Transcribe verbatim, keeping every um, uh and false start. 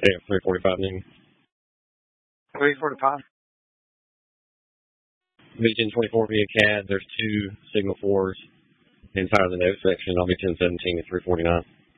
A F three forty-five noon. three forty-five. Beach twenty-four via C A D. There's two signal fours inside of the nose section. I'll be ten seventeen at three forty-nine.